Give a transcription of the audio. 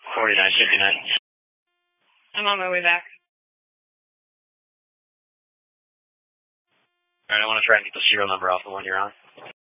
4959. I'm on my way back. Alright, I want to try and get the serial number off the one you're on.